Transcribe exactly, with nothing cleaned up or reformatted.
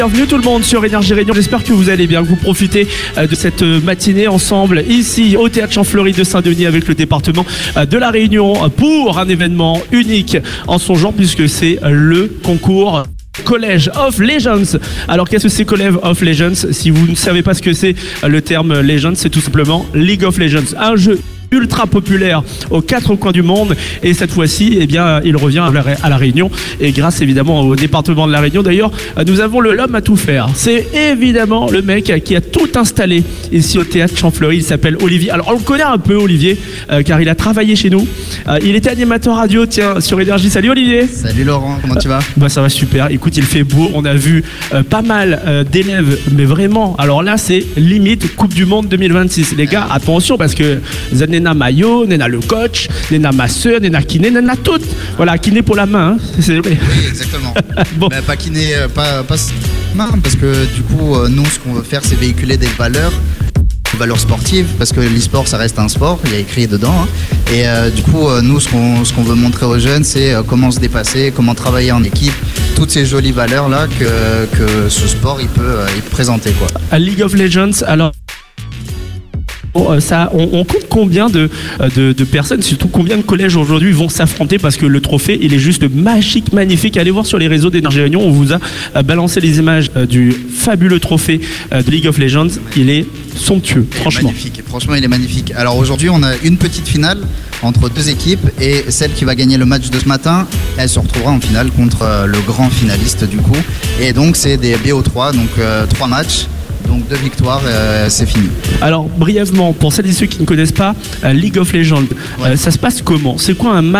Bienvenue tout le monde sur Énergie Réunion, j'espère que vous allez bien, que vous profitez de cette matinée ensemble ici au Théâtre Champfleury de Saint-Denis avec le département de la Réunion pour un événement unique en son genre puisque c'est le concours College of Legends. Alors qu'est-ce que c'est College of Legends? Si vous ne savez pas ce que c'est le terme Legends, c'est tout simplement League of Legends, un jeu ultra populaire aux quatre coins du monde et cette fois-ci eh bien il revient à la Réunion et grâce évidemment au département de la Réunion. D'ailleurs nous avons le l'homme à tout faire, c'est évidemment le mec qui a tout installé ici au Théâtre Champfleury. Il s'appelle Olivier. Alors on le connaît un peu Olivier euh, car il a travaillé chez nous, euh, il était animateur radio tiens sur Énergie. Salut Olivier. Salut Laurent, comment tu vas? Bah ça va super, écoute il fait beau, on a vu euh, pas mal euh, d'élèves mais vraiment alors là c'est limite Coupe du Monde deux mille vingt-six les gars, attention parce que vous êtes Nena Maillot, Nena le coach, Nena ma soeur, Nena Kiné, Nena tout. Voilà, Kiné pour la main. Hein. C'est... Oui, exactement. Bon. Bah, pas Kiné, pas, pas main, parce que du coup, euh, nous, ce qu'on veut faire, c'est véhiculer des valeurs, des valeurs sportives, parce que l'e-sport, ça reste un sport, il y a écrit dedans. Hein. Et euh, du coup, euh, nous, ce qu'on, ce qu'on veut montrer aux jeunes, c'est euh, comment se dépasser, comment travailler en équipe, toutes ces jolies valeurs-là que, que ce sport, il peut, euh, il peut présenter, quoi. À League of Legends, alors... Bon, ça, on, on compte combien de, de, de personnes, surtout combien de collèges aujourd'hui vont s'affronter parce que le trophée il est juste magique, magnifique. Allez voir sur les réseaux d'Énergie Réunion, on vous a balancé les images du fabuleux trophée de League of Legends. Il est somptueux, franchement. Magnifique, franchement il est magnifique. Alors aujourd'hui on a une petite finale entre deux équipes et celle qui va gagner le match de ce matin, elle se retrouvera en finale contre le grand finaliste du coup. Et donc c'est des B O trois, donc euh, trois matchs. Donc deux victoires, euh, c'est fini. Alors brièvement, pour celles et ceux qui ne connaissent pas euh, League of Legends, ouais. euh, ça se passe comment? C'est quoi un match